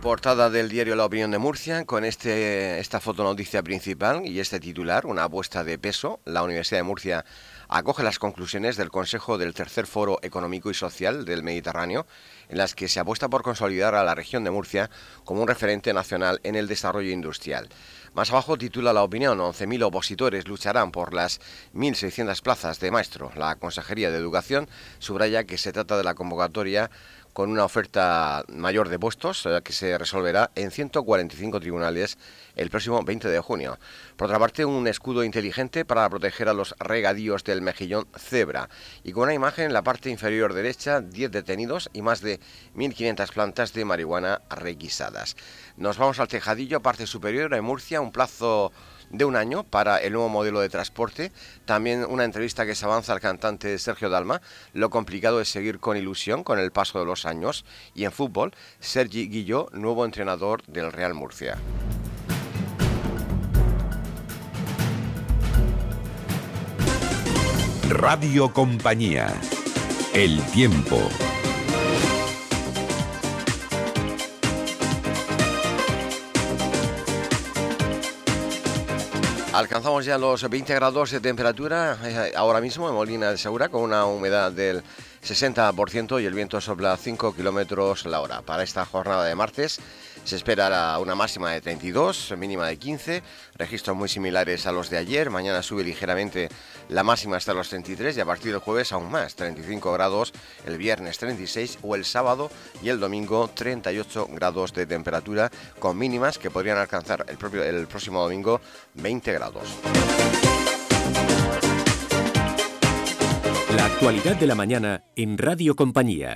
Portada del diario La Opinión de Murcia con esta fotonoticia principal y este titular, una apuesta de peso. La Universidad de Murcia acoge las conclusiones del Consejo del Tercer Foro Económico y Social del Mediterráneo, en las que se apuesta por consolidar a la región de Murcia como un referente nacional en el desarrollo industrial. Más abajo titula La Opinión: 11.000 opositores lucharán por las 1.600 plazas de maestro. La Consejería de Educación subraya que se trata de la convocatoria con una oferta mayor de puestos que se resolverá en 145 tribunales el próximo 20 de junio. Por otra parte, un escudo inteligente para proteger a los regadíos del mejillón cebra. Y con una imagen en la parte inferior derecha, 10 detenidos y más de 1.500 plantas de marihuana requisadas. Nos vamos al Tejadillo, parte superior, en Murcia, un plazo de un año para el nuevo modelo de transporte. También una entrevista que se avanza al cantante Sergio Dalma. Lo complicado es seguir con ilusión con el paso de los años. Y en fútbol, Sergi Guilló, nuevo entrenador del Real Murcia. Radio Compañía. El tiempo. Alcanzamos ya los 20 grados de temperatura ahora mismo en Molina de Segura, con una humedad del 60% y el viento sopla 5 kilómetros la hora. Para esta jornada de martes se espera una máxima de 32, mínima de 15, registros muy similares a los de ayer. Mañana sube ligeramente la máxima hasta los 33 y a partir del jueves aún más, 35 grados, el viernes 36 o el sábado y el domingo 38 grados de temperatura, con mínimas que podrían alcanzar el próximo domingo 20 grados. La actualidad de la mañana en Radio Compañía.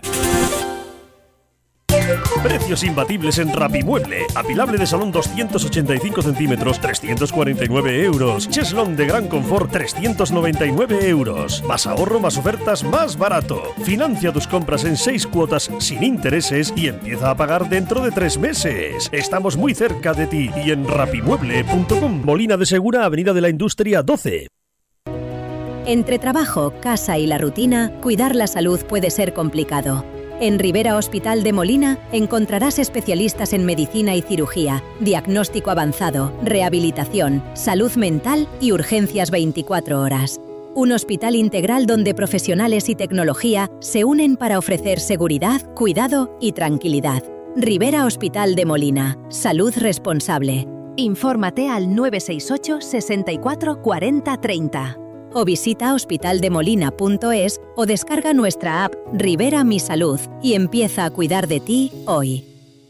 Precios imbatibles en Rapimueble. Apilable de salón 285 centímetros, 349 euros. Cheslón de gran confort, 399 euros. Más ahorro, más ofertas, más barato. Financia tus compras en 6 cuotas sin intereses y empieza a pagar dentro de 3 meses. Estamos muy cerca de ti y en rapimueble.com. Molina de Segura, Avenida de la Industria 12. Entre trabajo, casa y la rutina, cuidar la salud puede ser complicado. En Rivera Hospital de Molina encontrarás especialistas en medicina y cirugía, diagnóstico avanzado, rehabilitación, salud mental y urgencias 24 horas. Un hospital integral donde profesionales y tecnología se unen para ofrecer seguridad, cuidado y tranquilidad. Rivera Hospital de Molina. Salud responsable. Infórmate al 968 64 40 30. O visita hospitaldemolina.es o descarga nuestra app Rivera Mi Salud y empieza a cuidar de ti hoy.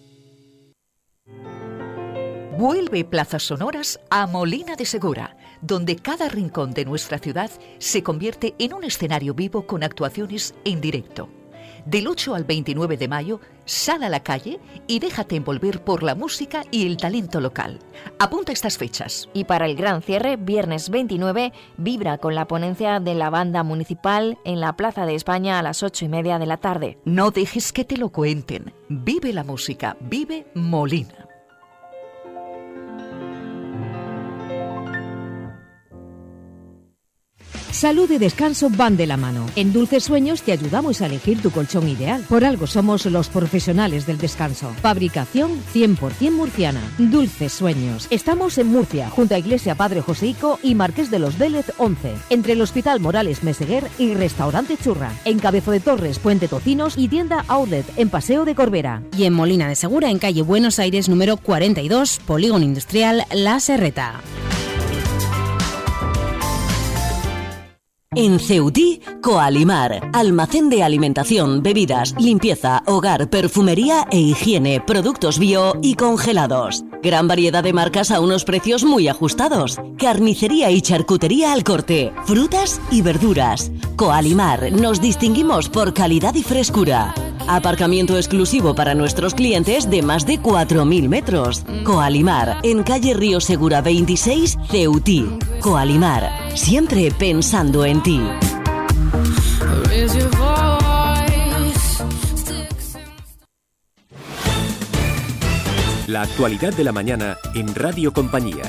Vuelve Plazas Sonoras a Molina de Segura, donde cada rincón de nuestra ciudad se convierte en un escenario vivo con actuaciones en directo. Del 8 al 29 de mayo, sal a la calle y déjate envolver por la música y el talento local. Apunta estas fechas. Y para el gran cierre, viernes 29, vibra con la ponencia de la banda municipal en la Plaza de España a las 8:30 de la tarde. No dejes que te lo cuenten. Vive la música, vive Molina. Salud y descanso van de la mano. En Dulces Sueños te ayudamos a elegir tu colchón ideal. Por algo somos los profesionales del descanso. Fabricación 100% murciana. Dulces Sueños. Estamos en Murcia, junto a Iglesia Padre Joseico y Marqués de los Vélez 11. Entre el Hospital Morales Meseguer y Restaurante Churra. En Cabezo de Torres, Puente Tocinos y tienda Outlet en Paseo de Corbera. Y en Molina de Segura, en calle Buenos Aires número 42, Polígono Industrial La Serreta. En Ceutí, Coalimar, almacén de alimentación, bebidas, limpieza, hogar, perfumería e higiene, productos bio y congelados. Gran variedad de marcas a unos precios muy ajustados. Carnicería y charcutería al corte, frutas y verduras. Coalimar, nos distinguimos por calidad y frescura. Aparcamiento exclusivo para nuestros clientes de más de 4.000 metros. Coalimar, en calle Río Segura 26, Ceutí. Coalimar, siempre pensando en ti. La actualidad de la mañana en Radio Compañía.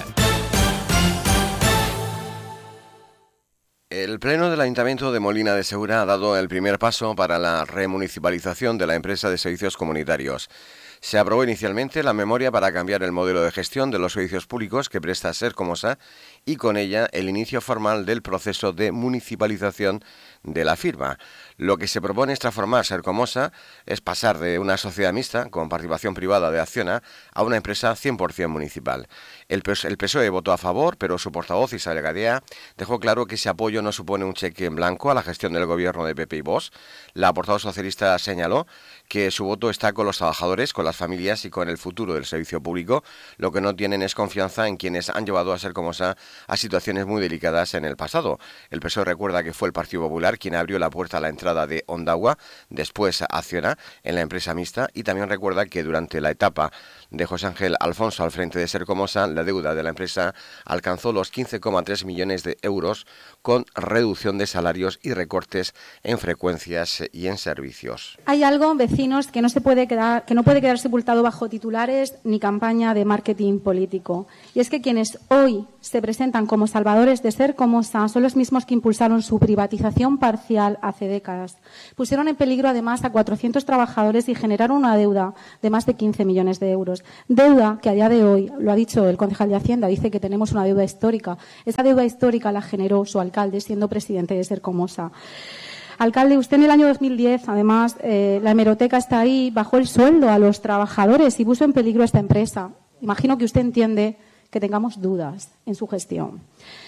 El Pleno del Ayuntamiento de Molina de Segura ha dado el primer paso para la remunicipalización de la empresa de servicios comunitarios. Se aprobó inicialmente la memoria para cambiar el modelo de gestión de los servicios públicos que presta Sercomosa y con ella el inicio formal del proceso de municipalización de la firma. Lo que se propone es transformar Sercomosa, es pasar de una sociedad mixta con participación privada de Acciona a una empresa 100% municipal. El PSOE votó a favor, pero su portavoz Isabel Gadea dejó claro que ese apoyo no supone un cheque en blanco a la gestión del gobierno de PP y Vox. La portavoz socialista señaló que su voto está con los trabajadores, con las familias y con el futuro del servicio público. Lo que no tienen es confianza en quienes han llevado a Sercomosa a situaciones muy delicadas en el pasado. El PSOE recuerda que fue el Partido Popular quien abrió la puerta a la entrada de Ondagua, después Acciona, en la empresa mixta, y también recuerda que durante la etapa de José Ángel Alfonso al frente de Sercomosa, la deuda de la empresa alcanzó los 15,3 millones de euros con reducción de salarios y recortes en frecuencias y en servicios. Hay algo, vecinos, que no puede quedar sepultado bajo titulares ni campaña de marketing político. Y es que quienes hoy se presentan como salvadores de Sercomosa son los mismos que impulsaron su privatización parcial hace décadas. Pusieron en peligro además a 400 trabajadores y generaron una deuda de más de 15 millones de euros. Deuda que a día de hoy, lo ha dicho el concejal de Hacienda, dice que tenemos una deuda histórica. Esa deuda histórica la generó su alcalde siendo presidente de Sercomosa. Alcalde, usted en el año 2010, además, la hemeroteca está ahí, bajó el sueldo a los trabajadores y puso en peligro esta empresa. Imagino que usted entiende que tengamos dudas en su gestión.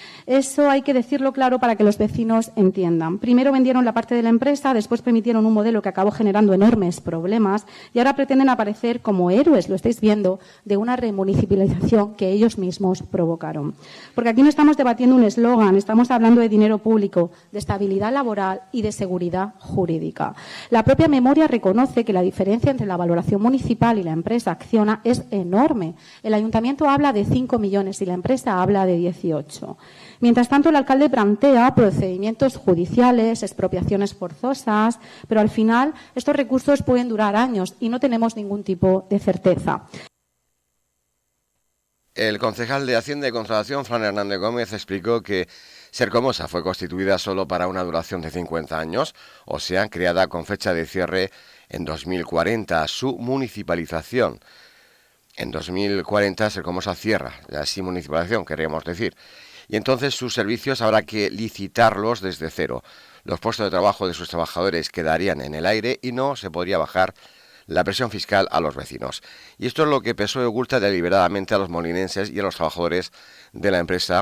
Eso hay que decirlo claro para que los vecinos entiendan. Primero vendieron la parte de la empresa, después permitieron un modelo que acabó generando enormes problemas y ahora pretenden aparecer como héroes, lo estáis viendo, de una remunicipalización que ellos mismos provocaron. Porque aquí no estamos debatiendo un eslogan, estamos hablando de dinero público, de estabilidad laboral y de seguridad jurídica. La propia memoria reconoce que la diferencia entre la valoración municipal y la empresa Acciona es enorme. El ayuntamiento habla de 5 millones y la empresa habla de 18. Mientras tanto, el alcalde plantea procedimientos judiciales, expropiaciones forzosas, pero al final estos recursos pueden durar años y no tenemos ningún tipo de certeza. El concejal de Hacienda y Contratación, Fran Hernández Gómez, explicó que Sercomosa fue constituida solo para una duración de 50 años, o sea, creada con fecha de cierre en 2040. Su municipalización. En 2040 Sercomosa cierra, así municipalización, querríamos decir. Y entonces sus servicios habrá que licitarlos desde cero. Los puestos de trabajo de sus trabajadores quedarían en el aire y no se podría bajar la presión fiscal a los vecinos. Y esto es lo que PSOE oculta deliberadamente a los molinenses y a los trabajadores de la empresa,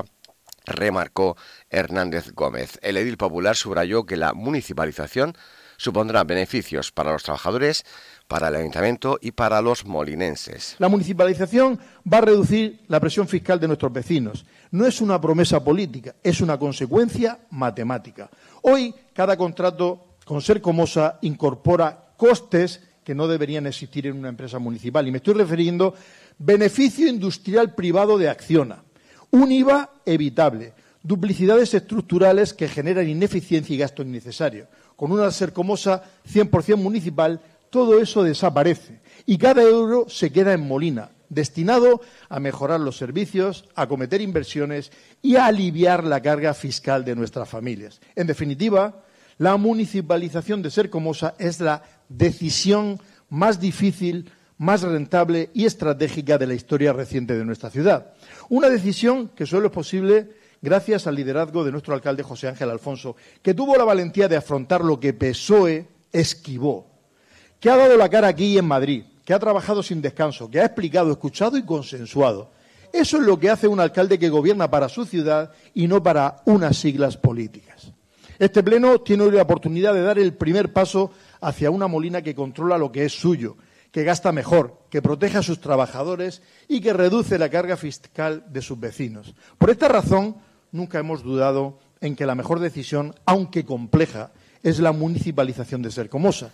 remarcó Hernández Gómez. El edil popular subrayó que la municipalización supondrá beneficios para los trabajadores, para el ayuntamiento y para los molinenses. La municipalización va a reducir la presión fiscal de nuestros vecinos. No es una promesa política, es una consecuencia matemática. Hoy, cada contrato con Sercomosa incorpora costes que no deberían existir en una empresa municipal. Y me estoy refiriendo beneficio industrial privado de Acciona, un IVA evitable, duplicidades estructurales que generan ineficiencia y gasto innecesario. Con una Sercomosa 100% municipal, todo eso desaparece y cada euro se queda en Molina, destinado a mejorar los servicios, a acometer inversiones y a aliviar la carga fiscal de nuestras familias. En definitiva, la municipalización de Sercomosa es la decisión más difícil, más rentable y estratégica de la historia reciente de nuestra ciudad. Una decisión que solo es posible gracias al liderazgo de nuestro alcalde José Ángel Alfonso, que tuvo la valentía de afrontar lo que PSOE esquivó, que ha dado la cara aquí en Madrid, que ha trabajado sin descanso, que ha explicado, escuchado y consensuado. Eso es lo que hace un alcalde que gobierna para su ciudad y no para unas siglas políticas. Este pleno tiene hoy la oportunidad de dar el primer paso hacia una Molina que controla lo que es suyo, que gasta mejor, que protege a sus trabajadores y que reduce la carga fiscal de sus vecinos. Por esta razón, nunca hemos dudado en que la mejor decisión, aunque compleja, es la municipalización de Sercomosa.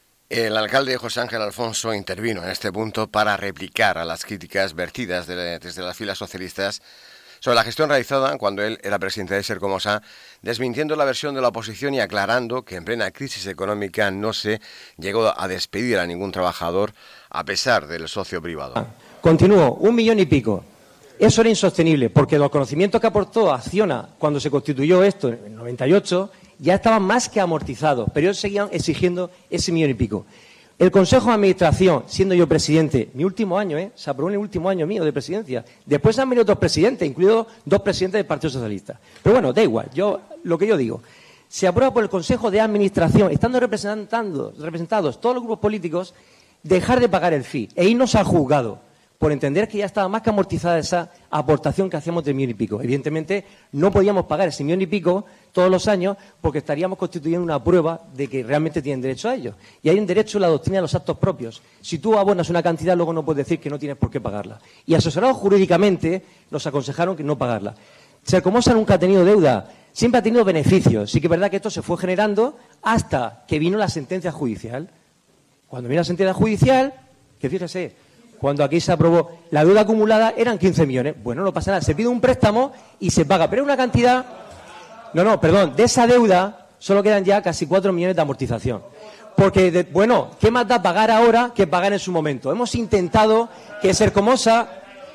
El alcalde José Ángel Alfonso intervino en este punto para replicar a las críticas vertidas desde las filas socialistas sobre la gestión realizada cuando él era presidente de Sercomosa, desmintiendo la versión de la oposición y aclarando que en plena crisis económica no se llegó a despedir a ningún trabajador a pesar del socio privado. Continúo, 1 millón y pico. Eso era insostenible porque los conocimientos que aportó Acciona cuando se constituyó esto en el 98 ya estaban más que amortizados, pero ellos seguían exigiendo ese 1 millón y pico. El Consejo de Administración, siendo yo presidente, mi último año, se aprobó en el último año mío de presidencia. Después han venido otros presidentes, incluidos 2 presidentes del Partido Socialista. Pero bueno, da igual, lo que yo digo. Se aprueba por el Consejo de Administración, estando representados todos los grupos políticos, dejar de pagar el fee e irnos al juzgado, por entender que ya estaba más que amortizada esa aportación que hacíamos de 1.000.000 y pico. Evidentemente, no podíamos pagar ese 1.000.000 y pico todos los años porque estaríamos constituyendo una prueba de que realmente tienen derecho a ello. Y hay un derecho en la doctrina de los actos propios. Si tú abonas una cantidad, luego no puedes decir que no tienes por qué pagarla. Y asesorados jurídicamente, nos aconsejaron que no pagarla. Sercomosa nunca ha tenido deuda, siempre ha tenido beneficios. Sí que es verdad que esto se fue generando hasta que vino la sentencia judicial. Cuando vino la sentencia judicial, que fíjese, cuando aquí se aprobó, la deuda acumulada eran 15 millones. Bueno, no pasa nada, se pide un préstamo y se paga. Pero es una cantidad... de esa deuda solo quedan ya casi 4 millones de amortización. Porque, ¿qué más da pagar ahora que pagar en su momento? Hemos intentado que Sercomosa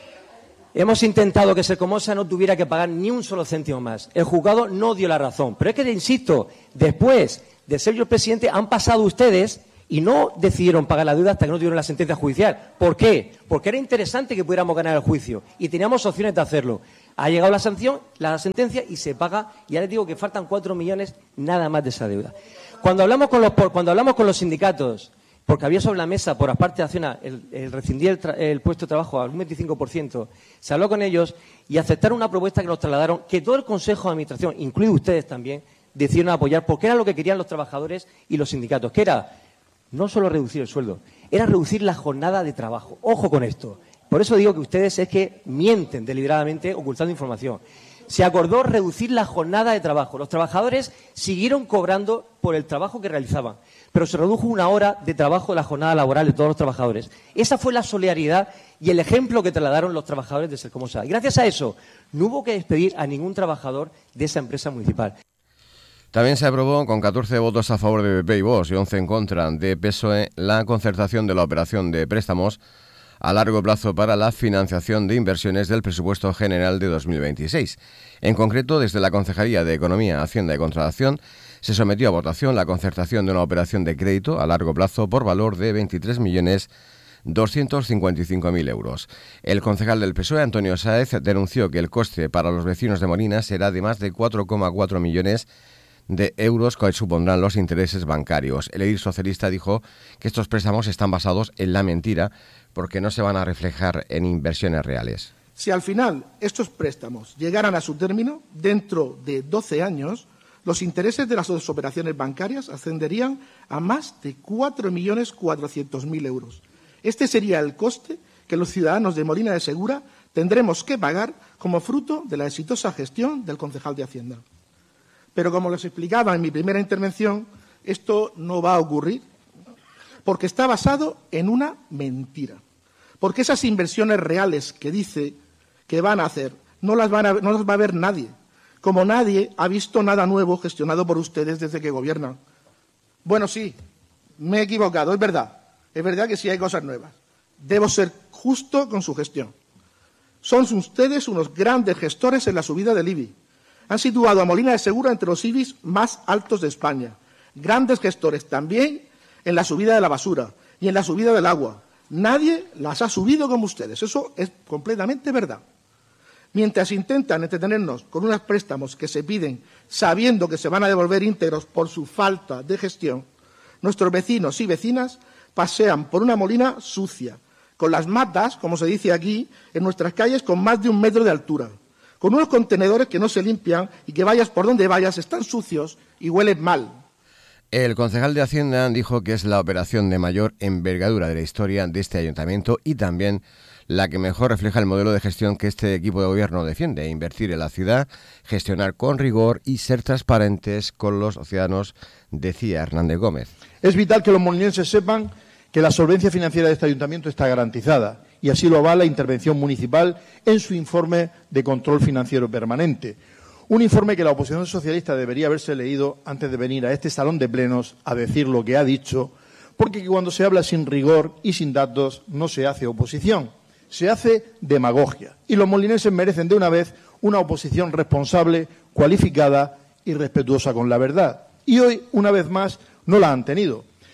no tuviera que pagar ni un solo céntimo más. El juzgado no dio la razón. Pero es que, insisto, después de ser yo el presidente, han pasado ustedes y no decidieron pagar la deuda hasta que no tuvieron la sentencia judicial. ¿Por qué? Porque era interesante que pudiéramos ganar el juicio y teníamos opciones de hacerlo. Ha llegado la sentencia y se paga. Y ya les digo que faltan 4 millones nada más de esa deuda. Cuando hablamos con los sindicatos, porque había sobre la mesa por parte de Acciona el rescindir el puesto de trabajo al 25%, se habló con ellos y aceptaron una propuesta que nos trasladaron, que todo el Consejo de Administración, incluido ustedes también, decidieron apoyar, porque era lo que querían los trabajadores y los sindicatos, que era no solo reducir el sueldo, era reducir la jornada de trabajo. Ojo con esto. Por eso digo que ustedes es que mienten deliberadamente ocultando información. Se acordó reducir la jornada de trabajo. Los trabajadores siguieron cobrando por el trabajo que realizaban, pero se redujo 1 hora de trabajo de la jornada laboral de todos los trabajadores. Esa fue la solidaridad y el ejemplo que trasladaron los trabajadores de Sercomosa. Y gracias a eso no hubo que despedir a ningún trabajador de esa empresa municipal. También se aprobó con 14 votos a favor de PP y Vox y 11 en contra de PSOE la concertación de la operación de préstamos a largo plazo para la financiación de inversiones del presupuesto general de 2026. En concreto, desde la Concejalía de Economía, Hacienda y Contratación se sometió a votación la concertación de una operación de crédito a largo plazo por valor de 23.255.000 euros. El concejal del PSOE, Antonio Sáez, denunció que el coste para los vecinos de Molina será de más de 4,4 millones de euros que supondrán los intereses bancarios. El edil socialista dijo que estos préstamos están basados en la mentira porque no se van a reflejar en inversiones reales. Si al final estos préstamos llegaran a su término, dentro de 12 años, los intereses de las dos operaciones bancarias ascenderían a más de 4.400.000 euros. Este sería el coste que los ciudadanos de Molina de Segura tendremos que pagar como fruto de la exitosa gestión del concejal de Hacienda. Pero como les explicaba en mi primera intervención, esto no va a ocurrir porque está basado en una mentira. Porque esas inversiones reales que dice que van a hacer no las va a ver nadie, como nadie ha visto nada nuevo gestionado por ustedes desde que gobiernan. Bueno, sí, me he equivocado, es verdad que sí hay cosas nuevas. Debo ser justo con su gestión. Son ustedes unos grandes gestores en la subida del IBI. Han situado a Molina de Segura entre los IBIs más altos de España. Grandes gestores también en la subida de la basura y en la subida del agua. Nadie las ha subido como ustedes. Eso es completamente verdad. Mientras intentan entretenernos con unos préstamos que se piden sabiendo que se van a devolver íntegros por su falta de gestión, nuestros vecinos y vecinas pasean por una Molina sucia, con las matas, como se dice aquí, en nuestras calles con más de 1 metro de altura, con unos contenedores que no se limpian y que vayas por donde vayas están sucios y huelen mal. El concejal de Hacienda dijo que es la operación de mayor envergadura de la historia de este ayuntamiento y también la que mejor refleja el modelo de gestión que este equipo de gobierno defiende: invertir en la ciudad, gestionar con rigor y ser transparentes con los ciudadanos, decía Hernández Gómez. Es vital que los molinenses sepan que la solvencia financiera de este ayuntamiento está garantizada y así lo avala la intervención municipal en su informe de control financiero permanente. Un informe que la oposición socialista debería haberse leído antes de venir a este salón de plenos a decir lo que ha dicho, porque cuando se habla sin rigor y sin datos no se hace oposición, se hace demagogia. Y los molinenses merecen de una vez una oposición responsable, cualificada y respetuosa con la verdad. Y hoy, una vez más, no la han tenido.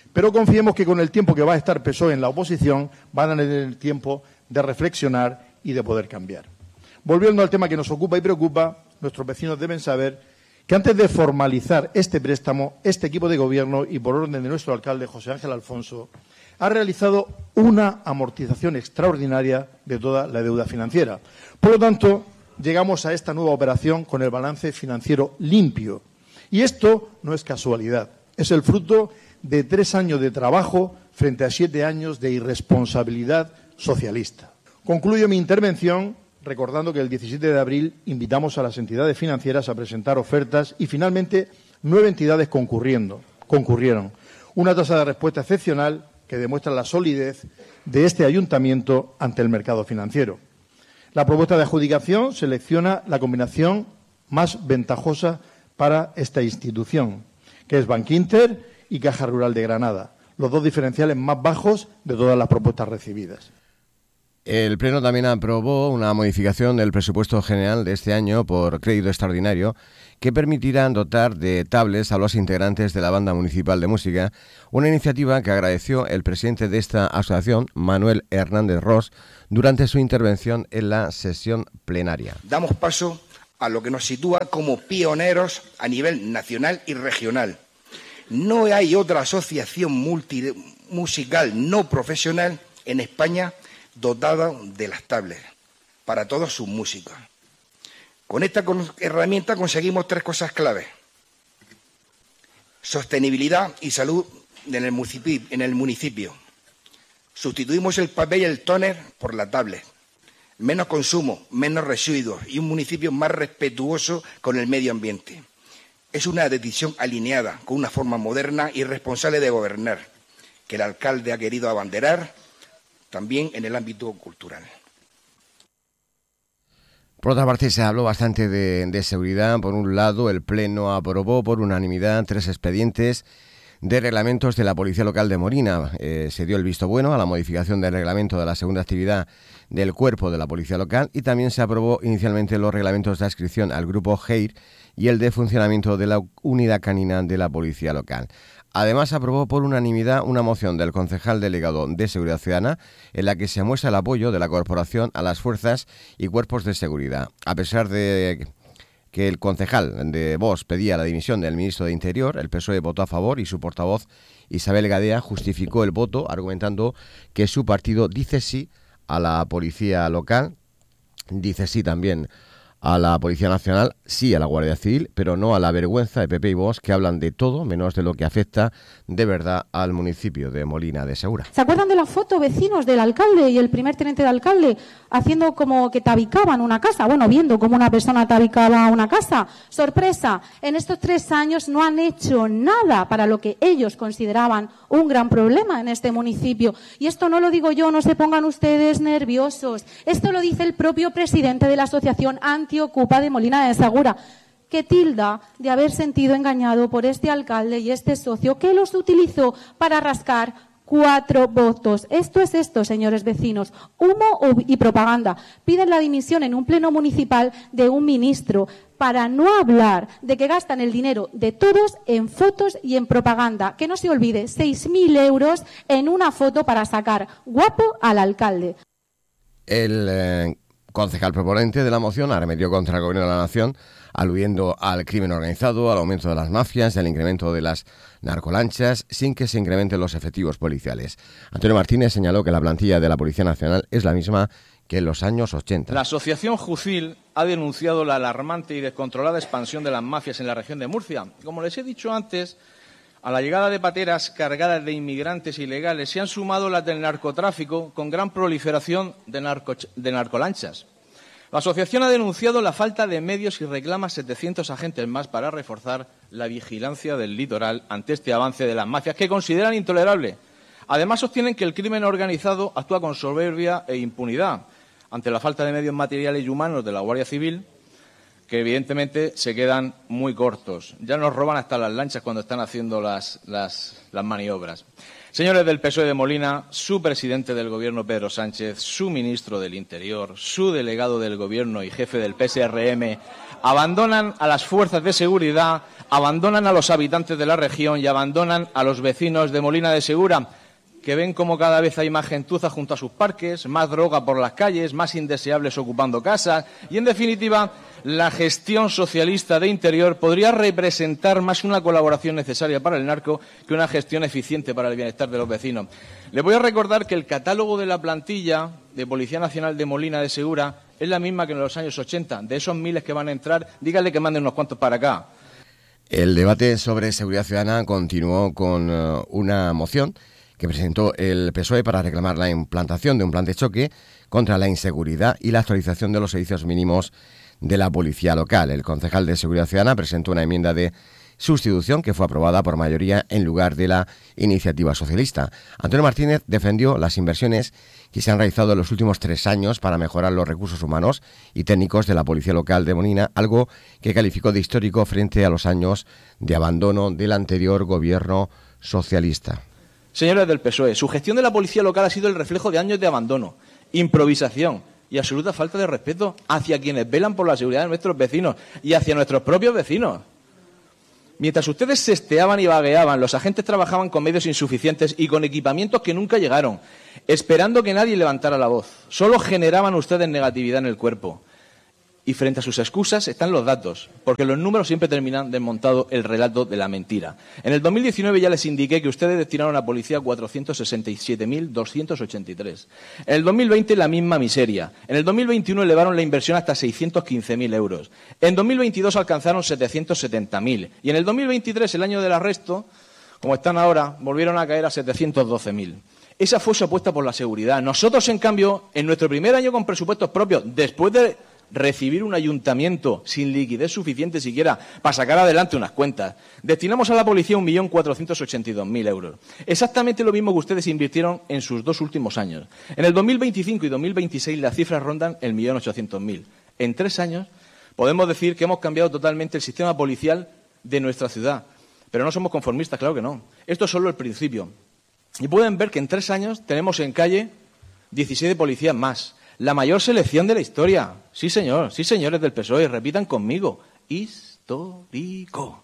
Pero confiemos que con el tiempo que va a estar PSOE en la oposición van a tener el tiempo de reflexionar y de poder cambiar. Volviendo al tema que nos ocupa y preocupa, nuestros vecinos deben saber que antes de formalizar este préstamo, este equipo de gobierno y por orden de nuestro alcalde, José Ángel Alfonso, ha realizado una amortización extraordinaria de toda la deuda financiera. Por lo tanto, llegamos a esta nueva operación con el balance financiero limpio. Y esto no es casualidad, es el fruto de 3 años de trabajo frente a 7 años de irresponsabilidad socialista. Concluyo mi intervención recordando que el 17 de abril invitamos a las entidades financieras a presentar ofertas y finalmente 9 entidades concurrieron. Una tasa de respuesta excepcional que demuestra la solidez de este ayuntamiento ante el mercado financiero. La propuesta de adjudicación selecciona la combinación más ventajosa para esta institución, que es Bankinter y Caja Rural de Granada, los 2 diferenciales más bajos de todas las propuestas recibidas. El Pleno también aprobó una modificación del presupuesto general de este año por crédito extraordinario que permitirá dotar de tablets a los integrantes de la Banda Municipal de Música, una iniciativa que agradeció el presidente de esta asociación, Manuel Hernández Ros, durante su intervención en la sesión plenaria. Damos paso a lo que nos sitúa como pioneros a nivel nacional y regional. No hay otra asociación musical no profesional en España dotada de las tablets para todos sus músicos. Con esta herramienta conseguimos 3 cosas claves: sostenibilidad y salud en el municipio. Sustituimos el papel y el tóner por la tablet. Menos consumo, menos residuos y un municipio más respetuoso con el medio ambiente. Es una decisión alineada con una forma moderna y responsable de gobernar, que el alcalde ha querido abanderar también en el ámbito cultural. Por otra parte, se habló bastante de seguridad. Por un lado, el Pleno aprobó por unanimidad 3 expedientes de reglamentos de la Policía Local de Molina. Se dio el visto bueno a la modificación del reglamento de la segunda actividad del cuerpo de la Policía Local y también se aprobó inicialmente los reglamentos de adscripción al grupo GEIR y el de funcionamiento de la unidad canina de la Policía Local. Además, aprobó por unanimidad una moción del concejal delegado de Seguridad Ciudadana en la que se muestra el apoyo de la corporación a las fuerzas y cuerpos de seguridad. A pesar de que el concejal de Vox pedía la dimisión del ministro de Interior, el PSOE votó a favor y su portavoz Isabel Gadea justificó el voto argumentando que su partido dice sí a la policía local, dice sí también a la Policía Nacional, sí a la Guardia Civil, pero no a la vergüenza de PP y Vox, que hablan de todo menos de lo que afecta de verdad al municipio de Molina de Segura. ¿Se acuerdan de la foto, vecinos, del alcalde y el primer teniente de alcalde haciendo como que tabicaban una casa? Bueno, viendo cómo una persona tabicaba una casa. Sorpresa, en estos 3 años no han hecho nada para lo que ellos consideraban un gran problema en este municipio. Y esto no lo digo yo, no se pongan ustedes nerviosos. Esto lo dice el propio presidente de la Asociación Antiocupa de Molina de Segura, que tilda de haber sentido engañado por este alcalde y este socio que los utilizó para rascar 4 votos. Esto es esto, señores vecinos, humo y propaganda. Piden la dimisión en un pleno municipal de un ministro para no hablar de que gastan el dinero de todos en fotos y en propaganda. Que no se olvide, 6.000 euros en una foto para sacar guapo al alcalde. El concejal proponente de la moción arremetió contra el Gobierno de la Nación, aludiendo al crimen organizado, al aumento de las mafias y al incremento de las narcolanchas, sin que se incrementen los efectivos policiales. Antonio Martínez señaló que la plantilla de la Policía Nacional es la misma que en los años 80. La asociación Jucil ha denunciado la alarmante y descontrolada expansión de las mafias en la región de Murcia. Como les he dicho antes, a la llegada de pateras cargadas de inmigrantes ilegales se han sumado las del narcotráfico con gran proliferación de narcolanchas. La asociación ha denunciado la falta de medios y reclama 700 agentes más para reforzar la vigilancia del litoral ante este avance de las mafias que consideran intolerable. Además, sostienen que el crimen organizado actúa con soberbia e impunidad ante la falta de medios materiales y humanos de la Guardia Civil, que evidentemente se quedan muy cortos. Ya nos roban hasta las lanchas cuando están haciendo las maniobras. Señores del PSOE de Molina, su presidente del Gobierno, Pedro Sánchez, su ministro del Interior, su delegado del Gobierno y jefe del PSRM, abandonan a las fuerzas de seguridad, abandonan a los habitantes de la región y abandonan a los vecinos de Molina de Segura, que ven como cada vez hay más gentuza junto a sus parques, más droga por las calles, más indeseables ocupando casas y, en definitiva, la gestión socialista de Interior podría representar más una colaboración necesaria para el narco que una gestión eficiente para el bienestar de los vecinos. Les voy a recordar que el catálogo de la plantilla de Policía Nacional de Molina de Segura es la misma que en los años 80. De esos miles que van a entrar, díganle que manden unos cuantos para acá. El debate sobre seguridad ciudadana continuó con una moción que presentó el PSOE para reclamar la implantación de un plan de choque contra la inseguridad y la actualización de los servicios mínimos de la policía local. El concejal de Seguridad Ciudadana presentó una enmienda de sustitución que fue aprobada por mayoría en lugar de la iniciativa socialista. Antonio Martínez defendió las inversiones que se han realizado en los últimos 3 años para mejorar los recursos humanos y técnicos de la policía local de Molina, algo que calificó de histórico frente a los años de abandono del anterior gobierno socialista. Señores del PSOE, su gestión de la policía local ha sido el reflejo de años de abandono, improvisación y absoluta falta de respeto hacia quienes velan por la seguridad de nuestros vecinos y hacia nuestros propios vecinos. Mientras ustedes sesteaban y vagueaban, los agentes trabajaban con medios insuficientes y con equipamientos que nunca llegaron, esperando que nadie levantara la voz. Solo generaban ustedes negatividad en el cuerpo. Y frente a sus excusas están los datos, porque los números siempre terminan desmontado el relato de la mentira. En el 2019 ya les indiqué que ustedes destinaron a la policía 467.283. En el 2020 la misma miseria. En el 2021 elevaron la inversión hasta 615.000 euros. En 2022 alcanzaron 770.000. Y en el 2023, el año del arresto, como están ahora, volvieron a caer a 712.000. Esa fue su apuesta por la seguridad. Nosotros, en cambio, en nuestro primer año con presupuestos propios, después de recibir un ayuntamiento sin liquidez suficiente siquiera para sacar adelante unas cuentas, destinamos a la policía 1.482.000 euros. Exactamente lo mismo que ustedes invirtieron en sus 2 últimos años. En el 2025 y 2026 las cifras rondan el 1.800.000. En 3 años podemos decir que hemos cambiado totalmente el sistema policial de nuestra ciudad. Pero no somos conformistas, claro que no. Esto es solo el principio. Y pueden ver que en 3 años tenemos en calle 17 policías más. La mayor selección de la historia. Sí, señor. Sí, señores del PSOE. Repitan conmigo. Histórico.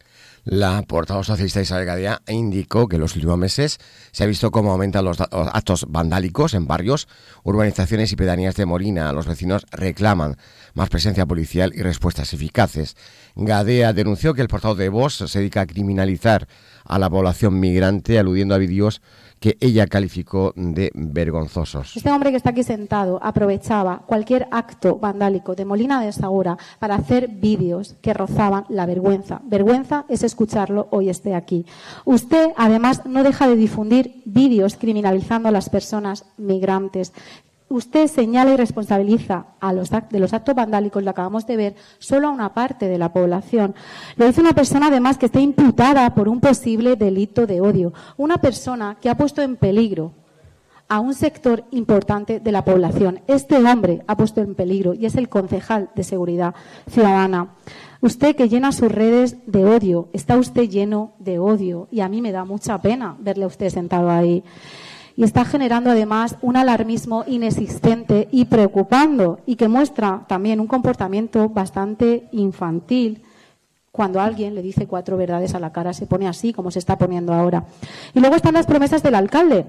La portavoz socialista Isabel Gadea indicó que en los últimos meses se ha visto cómo aumentan los actos vandálicos en barrios, urbanizaciones y pedanías de Molina. Los vecinos reclaman más presencia policial y respuestas eficaces. Gadea denunció que el portavoz de Vox se dedica a criminalizar a la población migrante, aludiendo a vídeos que ella calificó de vergonzosos. Este hombre que está aquí sentado aprovechaba cualquier acto vandálico de Molina de Segura para hacer vídeos que rozaban la vergüenza. Vergüenza es escucharlo hoy esté aquí. Usted, además, no deja de difundir vídeos criminalizando a las personas migrantes. Usted señala y responsabiliza de los actos vandálicos, lo acabamos de ver, solo a una parte de la población. Lo dice una persona, además, que está imputada por un posible delito de odio. Una persona que ha puesto en peligro a un sector importante de la población. Este hombre ha puesto en peligro y es el concejal de Seguridad Ciudadana. Usted que llena sus redes de odio, está usted lleno de odio y a mí me da mucha pena verle a usted sentado ahí. Y está generando además un alarmismo inexistente y preocupando y que muestra también un comportamiento bastante infantil. Cuando alguien le dice 4 verdades a la cara se pone así como se está poniendo ahora. Y luego están las promesas del alcalde.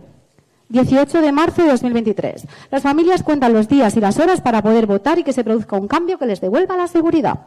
18 de marzo de 2023. Las familias cuentan los días y las horas para poder votar y que se produzca un cambio que les devuelva la seguridad.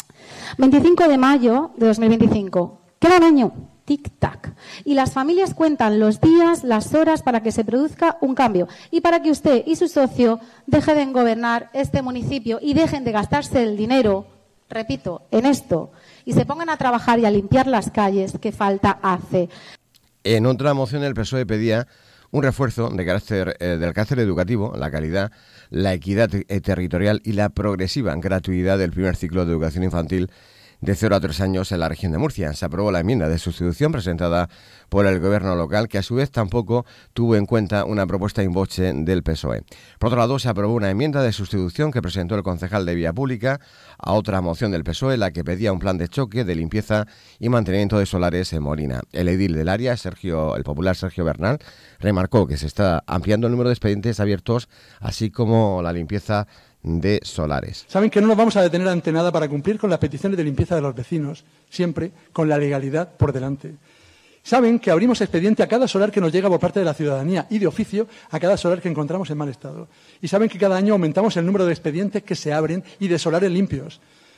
25 de mayo de 2025. Queda un año. Tic-tac. Y las familias cuentan los días, las horas para que se produzca un cambio y para que usted y su socio dejen de gobernar este municipio y dejen de gastarse el dinero, repito, en esto, y se pongan a trabajar y a limpiar las calles que falta hace. En otra moción el PSOE pedía un refuerzo del carácter educativo, la calidad, la equidad territorial y la progresiva gratuidad del primer ciclo de educación infantil de 0 a 3 años en la región de Murcia. Se aprobó la enmienda de sustitución presentada por el gobierno local, que a su vez tampoco tuvo en cuenta una propuesta in voce del PSOE. Por otro lado, se aprobó una enmienda de sustitución que presentó el concejal de Vía Pública a otra moción del PSOE, la que pedía un plan de choque de limpieza y mantenimiento de solares en Molina. El edil del área, el popular Sergio Bernal, remarcó que se está ampliando el número de expedientes abiertos, así como la limpieza de solares. Saben que no nos vamos a detener ante nada para cumplir con las peticiones de limpieza de los vecinos, siempre con la legalidad por delante. Saben que abrimos expediente a cada solar que nos llega por parte de la ciudadanía y de oficio a cada solar que encontramos en mal estado. Y saben que cada año aumentamos el número de expedientes que se abren y de solares limpios.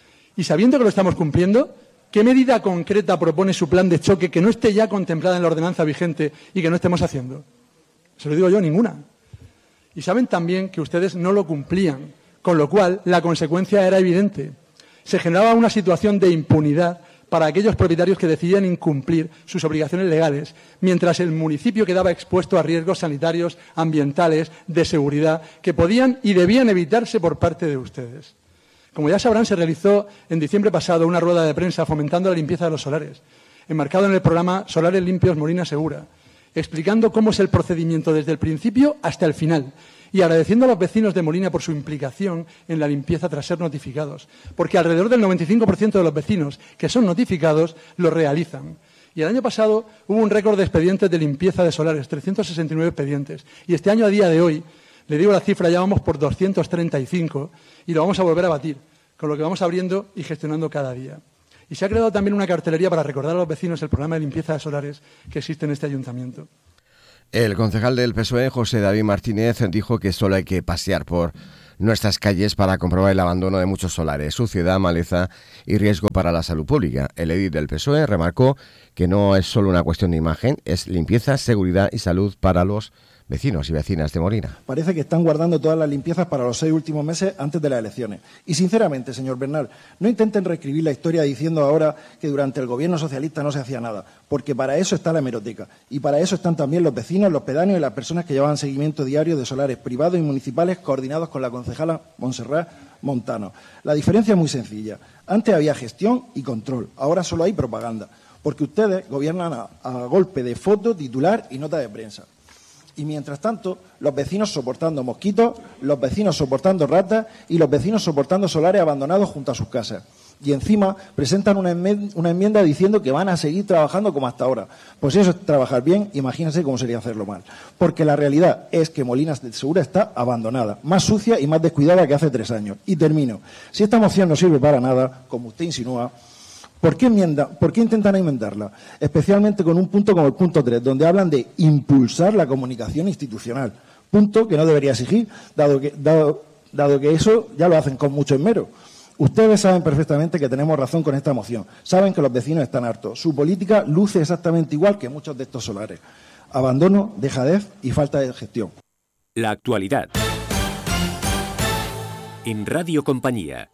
Y sabiendo que lo estamos cumpliendo, ¿qué medida concreta propone su plan de choque que no esté ya contemplada en la ordenanza vigente y que no estemos haciendo? Se lo digo yo, ninguna. Y saben también que ustedes no lo cumplían, con lo cual la consecuencia era evidente. Se generaba una situación de impunidad para aquellos propietarios que decidían incumplir sus obligaciones legales, mientras el municipio quedaba expuesto a riesgos sanitarios, ambientales, de seguridad, que podían y debían evitarse por parte de ustedes. Como ya sabrán, se realizó en diciembre pasado una rueda de prensa fomentando la limpieza de los solares, enmarcado en el programa Solares Limpios Molina Segura, explicando cómo es el procedimiento desde el principio hasta el final, y agradeciendo a los vecinos de Molina por su implicación en la limpieza tras ser notificados, porque alrededor del 95% de los vecinos que son notificados lo realizan. Y el año pasado hubo un récord de expedientes de limpieza de solares, 369 expedientes, y este año, a día de hoy, le digo la cifra, ya vamos por 235 y lo vamos a volver a batir, con lo que vamos abriendo y gestionando cada día. Y se ha creado también una cartelería para recordar a los vecinos el programa de limpieza de solares que existe en este ayuntamiento. El concejal del PSOE, José David Martínez, dijo que solo hay que pasear por nuestras calles para comprobar el abandono de muchos solares, suciedad, maleza y riesgo para la salud pública. El edil del PSOE remarcó que no es solo una cuestión de imagen, es limpieza, seguridad y salud para los vecinos y vecinas de Molina. Parece que están guardando todas las limpiezas para los 6 últimos meses antes de las elecciones. Y sinceramente, señor Bernal, no intenten reescribir la historia diciendo ahora que durante el gobierno socialista no se hacía nada, porque para eso está la hemeroteca. Y para eso están también los vecinos, los pedáneos y las personas que llevaban seguimiento diario de solares privados y municipales coordinados con la concejala Montserrat Montano. La diferencia es muy sencilla. Antes había gestión y control, ahora solo hay propaganda, porque ustedes gobiernan a golpe de foto, titular y nota de prensa. Y mientras tanto, los vecinos soportando mosquitos, los vecinos soportando ratas y los vecinos soportando solares abandonados junto a sus casas. Y encima presentan una enmienda diciendo que van a seguir trabajando como hasta ahora. Pues eso es trabajar bien, imagínense cómo sería hacerlo mal. Porque la realidad es que Molina de Segura está abandonada, más sucia y más descuidada que hace 3 años. Y termino. Si esta moción no sirve para nada, como usted insinúa, ¿por qué intentan enmendarla? Especialmente con un punto como el punto 3, donde hablan de impulsar la comunicación institucional. Punto que no debería exigir, dado que eso ya lo hacen con mucho esmero. Ustedes saben perfectamente que tenemos razón con esta moción. Saben que los vecinos están hartos. Su política luce exactamente igual que muchos de estos solares. Abandono, dejadez y falta de gestión. La actualidad. En Radio Compañía.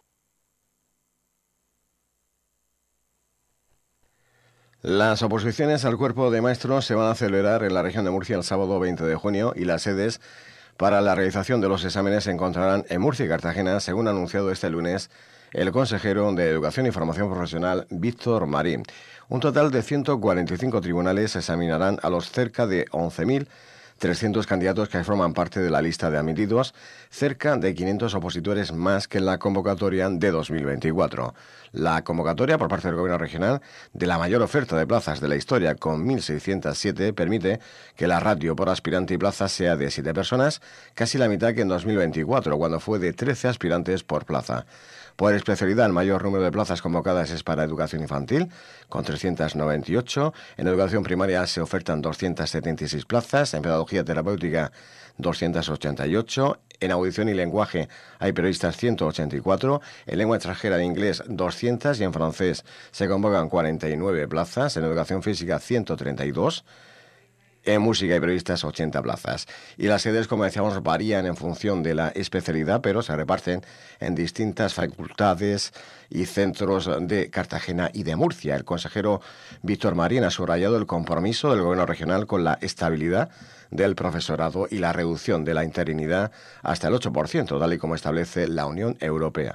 Las oposiciones al cuerpo de maestros se van a celebrar en la región de Murcia el sábado 20 de junio y las sedes para la realización de los exámenes se encontrarán en Murcia y Cartagena, según ha anunciado este lunes el consejero de Educación y Formación Profesional, Víctor Marín. Un total de 145 tribunales examinarán a los cerca de 11.300 candidatos que forman parte de la lista de admitidos, cerca de 500 opositores más que en la convocatoria de 2024. La convocatoria por parte del Gobierno regional de la mayor oferta de plazas de la historia, con 1.607, permite que la ratio por aspirante y plaza sea de 7 personas, casi la mitad que en 2024, cuando fue de 13 aspirantes por plaza. Por especialidad, el mayor número de plazas convocadas es para educación infantil, con 398. En educación primaria se ofertan 276 plazas, en pedagogía terapéutica 288, en audición y lenguaje hay periodistas 184, en lengua extranjera de inglés 200 y en francés se convocan 49 plazas, en educación física 132. En música hay previstas 80 plazas. Y las sedes, como decíamos, varían en función de la especialidad, pero se reparten en distintas facultades y centros de Cartagena y de Murcia. El consejero Víctor Marín ha subrayado el compromiso del Gobierno regional con la estabilidad del profesorado y la reducción de la interinidad hasta el 8%, tal y como establece la Unión Europea.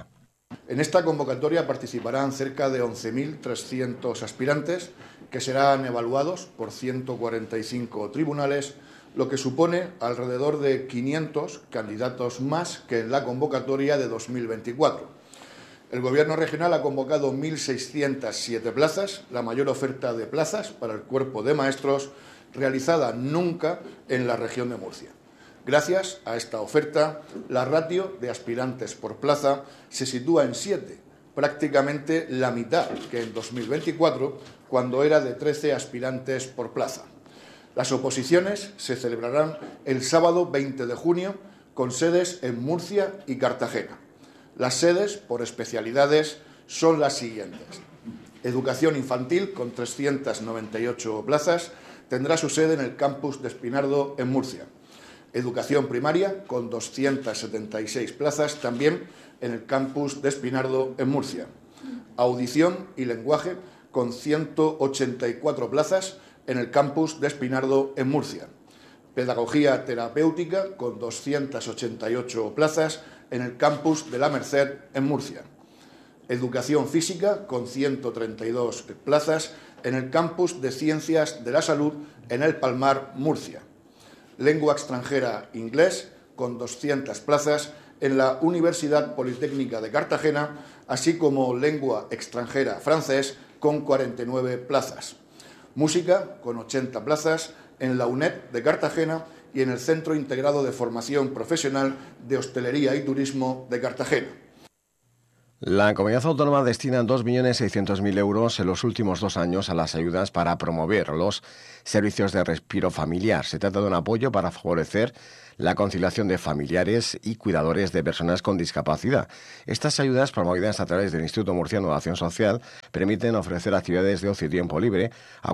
En esta convocatoria participarán cerca de 11.300 aspirantes que serán evaluados por 145 tribunales, lo que supone alrededor de 500 candidatos más que en la convocatoria de 2024. El Gobierno regional ha convocado 1.607 plazas, la mayor oferta de plazas para el cuerpo de maestros realizada nunca en la región de Murcia. Gracias a esta oferta, la ratio de aspirantes por plaza se sitúa en 7, prácticamente la mitad que en 2024, cuando era de 13 aspirantes por plaza. Las oposiciones se celebrarán el sábado 20 de junio con sedes en Murcia y Cartagena. Las sedes por especialidades son las siguientes. Educación infantil, con 398 plazas, tendrá su sede en el campus de Espinardo, en Murcia. Educación primaria, con 276 plazas, también en el campus de Espinardo, en Murcia. Audición y lenguaje, con 184 plazas, en el campus de Espinardo, en Murcia. Pedagogía terapéutica, con 288 plazas, en el campus de La Merced, en Murcia. Educación física, con 132 plazas, en el campus de Ciencias de la Salud, en El Palmar, Murcia. Lengua extranjera inglés, con 200 plazas, en la Universidad Politécnica de Cartagena, así como lengua extranjera francés, con 49 plazas. Música, con 80 plazas, en la UNED de Cartagena y en el Centro Integrado de Formación Profesional de Hostelería y Turismo de Cartagena. La comunidad autónoma destina 2.600.000 euros en los últimos 2 años a las ayudas para promover los servicios de respiro familiar. Se trata de un apoyo para favorecer la conciliación de familiares y cuidadores de personas con discapacidad. Estas ayudas, promovidas a través del Instituto Murciano de Acción Social, permiten ofrecer actividades de ocio y tiempo libre a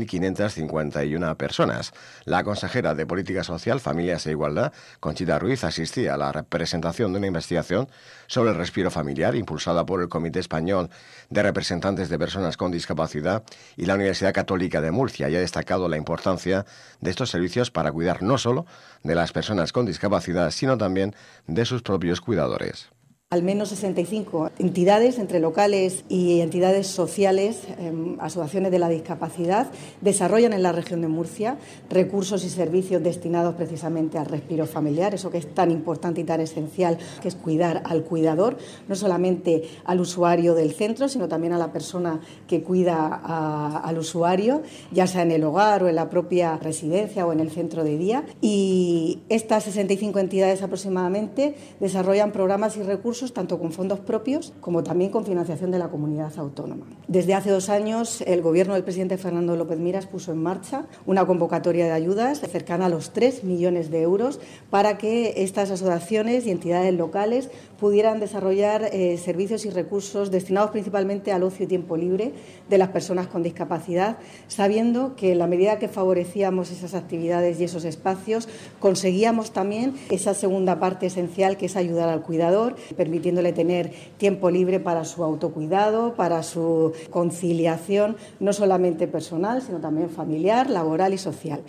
4.551 personas. La consejera de Política Social, Familias e Igualdad, Conchita Ruiz, asistía a la presentación de una investigación sobre el respiro familiar impulsada por el Comité Español de Representantes de Personas con Discapacidad y la Universidad Católica de Murcia, y ha destacado la importancia de estos servicios para cuidar no solo de las personas con discapacidad, sino también de sus propios cuidadores. Al menos 65 entidades, entre locales y entidades sociales, asociaciones de la discapacidad, desarrollan en la región de Murcia recursos y servicios destinados precisamente al respiro familiar, eso que es tan importante y tan esencial, que es cuidar al cuidador, no solamente al usuario del centro, sino también a la persona que cuida al usuario, ya sea en el hogar o en la propia residencia o en el centro de día. Y estas 65 entidades aproximadamente desarrollan programas y recursos tanto con fondos propios como también con financiación de la comunidad autónoma. Desde hace 2 años, el Gobierno del presidente Fernando López Miras puso en marcha una convocatoria de ayudas cercana a los 3 millones de euros para que estas asociaciones y entidades locales pudieran desarrollar servicios y recursos destinados principalmente al ocio y tiempo libre de las personas con discapacidad, sabiendo que en la medida que favorecíamos esas actividades y esos espacios, conseguíamos también esa segunda parte esencial, que es ayudar al cuidador, permitiéndole tener tiempo libre para su autocuidado, para su conciliación, no solamente personal, sino también familiar, laboral y social.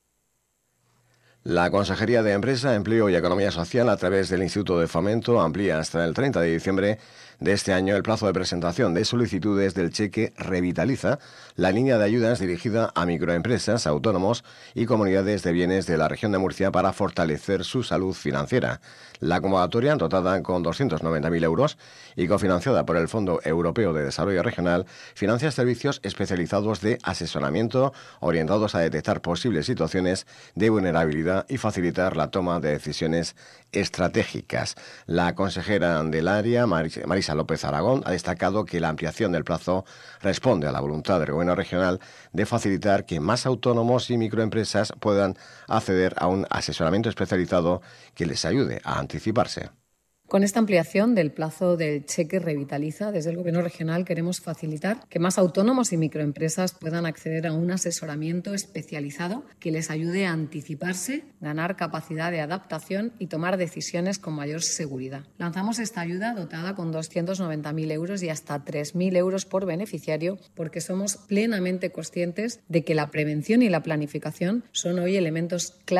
La Consejería de Empresa, Empleo y Economía Social, a través del Instituto de Fomento, amplía hasta el 30 de diciembre de este año el plazo de presentación de solicitudes del cheque Revitaliza, la línea de ayudas dirigida a microempresas, autónomos y comunidades de bienes de la región de Murcia para fortalecer su salud financiera. La convocatoria, dotada con 290.000 euros y cofinanciada por el Fondo Europeo de Desarrollo Regional, financia servicios especializados de asesoramiento orientados a detectar posibles situaciones de vulnerabilidad y facilitar la toma de decisiones estratégicas. La consejera del área, Marisa López Aragón, ha destacado que la ampliación del plazo responde a la voluntad del Gobierno regional de facilitar que más autónomos y microempresas puedan acceder a un asesoramiento especializado que les ayude a anticiparse. Con esta ampliación del plazo del cheque Revitaliza, desde el Gobierno regional queremos facilitar que más autónomos y microempresas puedan acceder a un asesoramiento especializado que les ayude a anticiparse, ganar capacidad de adaptación y tomar decisiones con mayor seguridad. Lanzamos esta ayuda dotada con 290.000 euros y hasta 3.000 euros por beneficiario, porque somos plenamente conscientes de que la prevención y la planificación son hoy elementos clave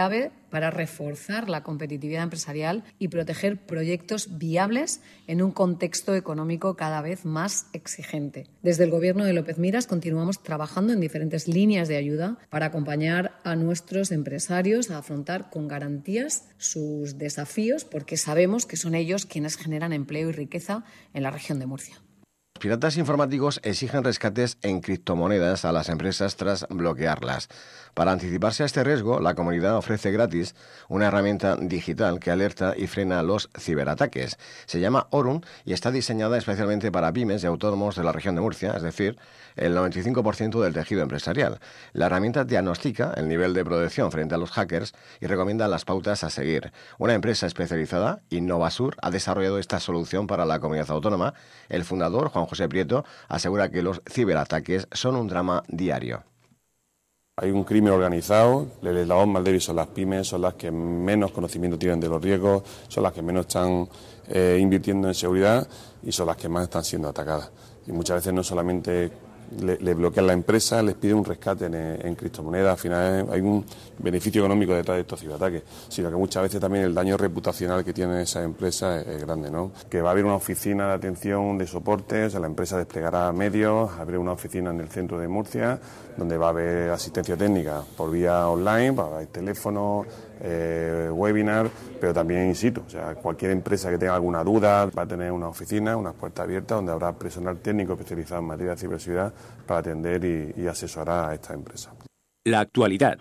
para reforzar la competitividad empresarial y proteger proyectos viables en un contexto económico cada vez más exigente. Desde el Gobierno de López Miras continuamos trabajando en diferentes líneas de ayuda para acompañar a nuestros empresarios a afrontar con garantías sus desafíos, porque sabemos que son ellos quienes generan empleo y riqueza en la región de Murcia. Los piratas informáticos exigen rescates en criptomonedas a las empresas tras bloquearlas. Para anticiparse a este riesgo, la comunidad ofrece gratis una herramienta digital que alerta y frena los ciberataques. Se llama Orun y está diseñada especialmente para pymes y autónomos de la región de Murcia, es decir, el 95% del tejido empresarial. La herramienta diagnostica el nivel de protección frente a los hackers y recomienda las pautas a seguir. Una empresa especializada, Innovasur, ha desarrollado esta solución para la comunidad autónoma. El fundador, Juan José Prieto, asegura que los ciberataques son un drama diario. Hay un crimen organizado, el eslabón más débil son las pymes, son las que menos conocimiento tienen de los riesgos, son las que menos están invirtiendo en seguridad y son las que más están siendo atacadas. Y muchas veces no solamente le bloquean la empresa, les piden un rescate en criptomonedas, al final hay un beneficio económico detrás de estos ciberataques, sino que muchas veces también el daño reputacional que tienen esas empresas es grande, ¿no? Que va a haber una oficina de atención, de soporte, o sea, la empresa desplegará medios, habrá una oficina en el centro de Murcia, donde va a haber asistencia técnica por vía online, va a haber teléfono, webinar, pero también in situ. O sea, cualquier empresa que tenga alguna duda va a tener una oficina, unas puertas abiertas, donde habrá personal técnico especializado en materia de ciberseguridad para atender y asesorar a estas empresas. La actualidad.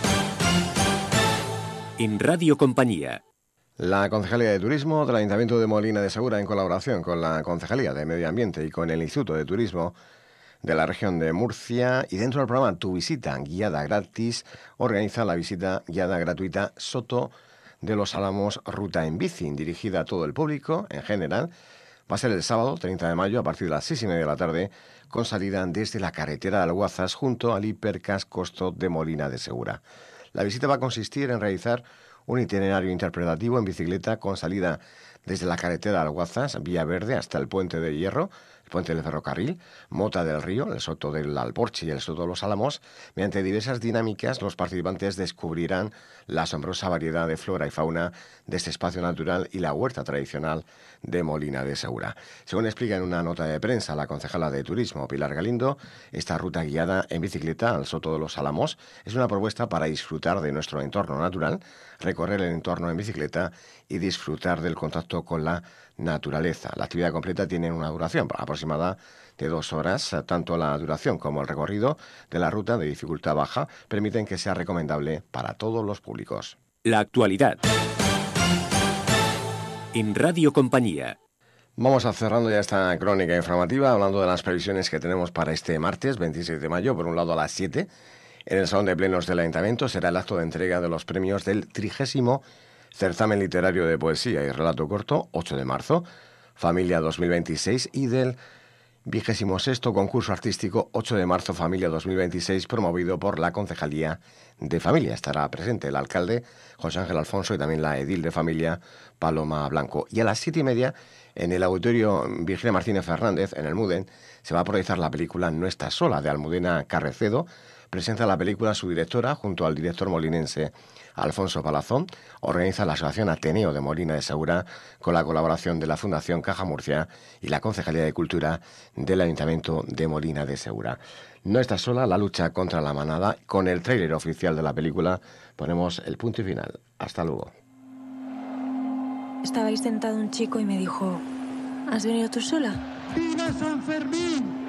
En Radio Compañía. La Concejalía de Turismo del Ayuntamiento de Molina de Segura, en colaboración con la Concejalía de Medio Ambiente y con el Instituto de Turismo de la región de Murcia, y dentro del programa Tu Visita Guiada Gratis, organiza la visita guiada gratuita Soto de los Álamos Ruta en Bici, dirigida a todo el público en general. Va a ser el sábado 30 de mayo a partir de las 6:30 de la tarde, con salida desde la carretera de Alguazas junto al hipercascosto de Molina de Segura. La visita va a consistir en realizar un itinerario interpretativo en bicicleta con salida desde la carretera de Alguazas, Vía Verde, hasta el Puente de Hierro, el Puente del Ferrocarril, Mota del Río, el Soto del Alborche y el Soto de los Álamos. Mediante diversas dinámicas, los participantes descubrirán la asombrosa variedad de flora y fauna de este espacio natural y la huerta tradicional de Molina de Segura. Según explica en una nota de prensa la concejala de Turismo, Pilar Galindo, esta ruta guiada en bicicleta al Soto de los Álamos es una propuesta para disfrutar de nuestro entorno natural, recorrer el entorno en bicicleta y disfrutar del contacto con la naturaleza. La actividad completa tiene una duración aproximada de 2 horas. Tanto la duración como el recorrido de la ruta de dificultad baja permiten que sea recomendable para todos los públicos. La actualidad. En Radio Compañía. Vamos a cerrando ya esta crónica informativa hablando de las previsiones que tenemos para este martes 26 de mayo. Por un lado, a las 7, en el Salón de Plenos del Ayuntamiento será el acto de entrega de los premios del 30º Certamen Literario de Poesía y Relato Corto, 8 de marzo, Familia 2026, y del 26º Concurso Artístico 8 de marzo Familia 2026, promovido por la Concejalía de Familia. Estará presente el alcalde José Ángel Alfonso y también la edil de Familia Paloma Blanco. Y a las 7:30, en el Auditorio Virginia Martínez Fernández, en el Muden, se va a proyectar la película No estás sola, de Almudena Carrecedo. Presenta la película su directora junto al director molinense Alfonso Palazón. Organiza la Asociación Ateneo de Molina de Segura con la colaboración de la Fundación Caja Murcia y la Concejalía de Cultura del Ayuntamiento de Molina de Segura. No está sola, la lucha contra la manada. Con el tráiler oficial de la película ponemos el punto y final. Hasta luego. Estaba ahí sentado un chico y me dijo: ¿has venido tú sola? ¡Viva San Fermín!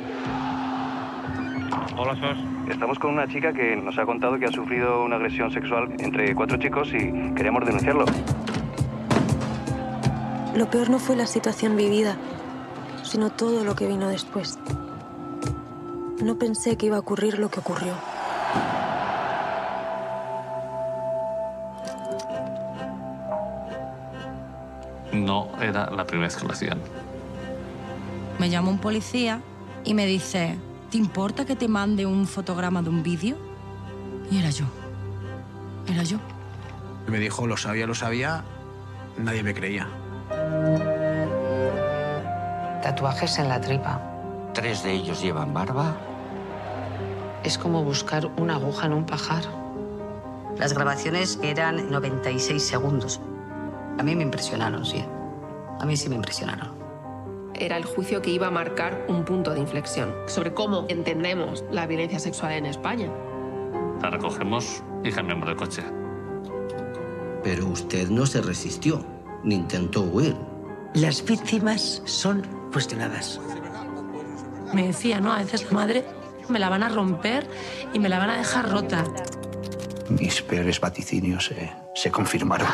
Hola, Sos. Estamos con una chica que nos ha contado que ha sufrido una agresión sexual entre 4 chicos y queremos denunciarlo. Lo peor no fue la situación vivida, sino todo lo que vino después. No pensé que iba a ocurrir lo que ocurrió. No era la primera vez que lo hacían. Me llama un policía y me dice: ¿te importa que te mande un fotograma de un vídeo? Y era yo. Era yo. Me dijo, lo sabía, nadie me creía. Tatuajes en la tripa. 3 de ellos llevan barba. Es como buscar una aguja en un pajar. Las grabaciones eran 96 segundos. A mí me impresionaron, sí. A mí sí me impresionaron. Era el juicio que iba a marcar un punto de inflexión sobre cómo entendemos la violencia sexual en España. La recogemos y cambiamos de coche. Pero usted no se resistió, ni intentó huir. Las víctimas son cuestionadas. Me decía, ¿no? A veces la madre me la van a romper y me la van a dejar rota. Mis peores vaticinios se confirmaron.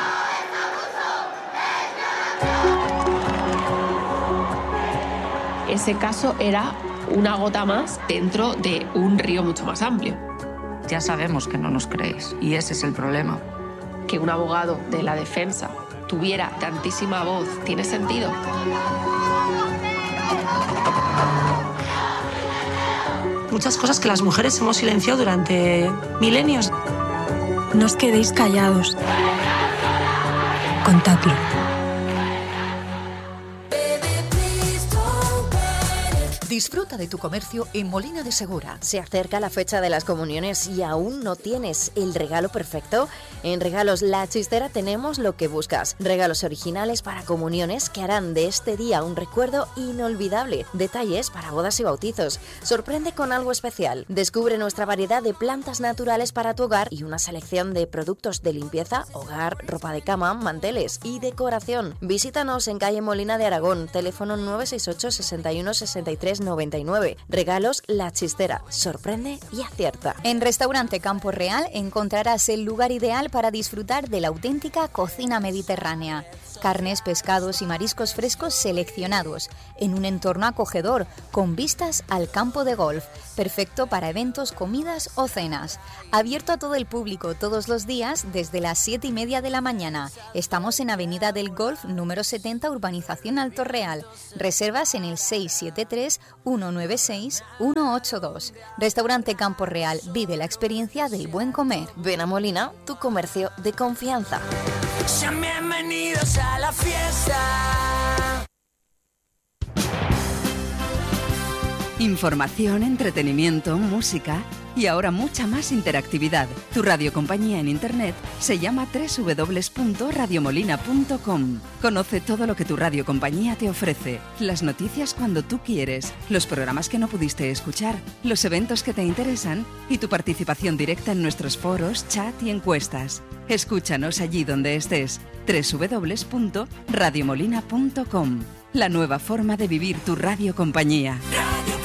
Ese caso era una gota más dentro de un río mucho más amplio. Ya sabemos que no nos creéis, y ese es el problema. Que un abogado de la defensa tuviera tantísima voz, ¿tiene sentido? Muchas cosas que las mujeres hemos silenciado durante milenios. No os quedéis callados. Contadlo. Disfruta de tu comercio en Molina de Segura. ¿Se acerca la fecha de las comuniones y aún no tienes el regalo perfecto? En Regalos La Chistera tenemos lo que buscas. Regalos originales para comuniones que harán de este día un recuerdo inolvidable. Detalles para bodas y bautizos. Sorprende con algo especial. Descubre nuestra variedad de plantas naturales para tu hogar y una selección de productos de limpieza, hogar, ropa de cama, manteles y decoración. Visítanos en calle Molina de Aragón, teléfono 968 61 63 99. Regalos La Chistera. Sorprende y acierta. En Restaurante Campo Real encontrarás el lugar ideal para disfrutar de la auténtica cocina mediterránea. Carnes, pescados y mariscos frescos seleccionados, en un entorno acogedor, con vistas al campo de golf, perfecto para eventos, comidas o cenas. Abierto a todo el público todos los días desde las 7:30 de la mañana. Estamos en Avenida del Golf, número 70, Urbanización Alto Real. Reservas en el 673-196-182. Restaurante Campo Real, vive la experiencia del buen comer. Ven a Molina, tu comercio de confianza. Sean bienvenidos a la fiesta. Información, entretenimiento, música y ahora mucha más interactividad. Tu radiocompañía en internet se llama www.radiomolina.com. Conoce todo lo que tu radiocompañía te ofrece, las noticias cuando tú quieres, los programas que no pudiste escuchar, los eventos que te interesan y tu participación directa en nuestros foros, chat y encuestas. Escúchanos allí donde estés. www.radiomolina.com. La nueva forma de vivir tu radiocompañía.